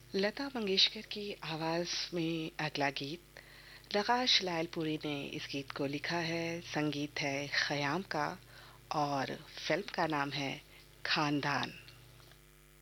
लता मंगेशकर की आवाज़ में अगला गीत नगाश लालपुरी ने इस गीत को लिखा है। संगीत है खयाम का और फिल्म का नाम है खानदान।